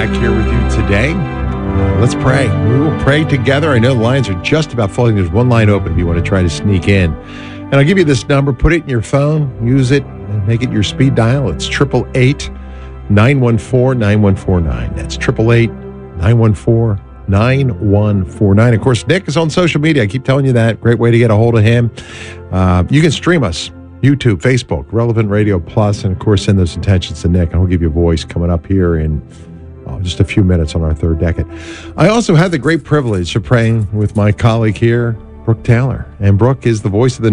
back here with you today. Let's pray. We will pray together. I know the lines are just about full. There's one line open if you want to try to sneak in. And I'll give you this number. Put it in your phone. Use it and make it your speed dial. It's 888-914-9149. That's 888-914-9149. Of course, Nick is on social media. I keep telling you that. Great way to get a hold of him. You can stream us. YouTube, Facebook, Relevant Radio Plus, and of course send those intentions to Nick. I'll give you a voice coming up here in just a few minutes on our third decade. I also had the great privilege of praying with my colleague here, Brooke Taylor. And Brooke is the voice of the